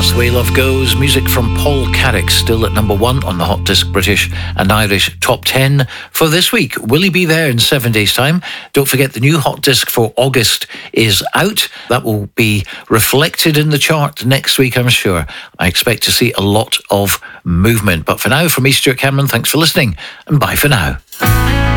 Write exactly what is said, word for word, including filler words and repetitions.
That's the way love goes. Music from Paul Carrick, still at number one on the Hot Disc British and Irish Top ten for this week. Will he be there in seven days' time? Don't forget the new Hot Disc for August is out. That will be reflected in the chart next week, I'm sure. I expect to see a lot of movement. But for now, from me, Stuart Cameron, thanks for listening and bye for now.